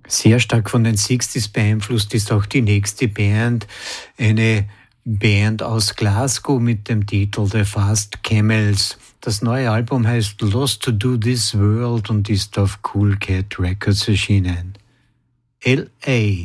Sehr stark von den 60s beeinflusst ist auch die nächste Band, eine Band aus Glasgow mit dem Titel The Fast Camels. Das neue Album heißt Lost to Do This World und ist auf Cool Cat Records erschienen. L.A.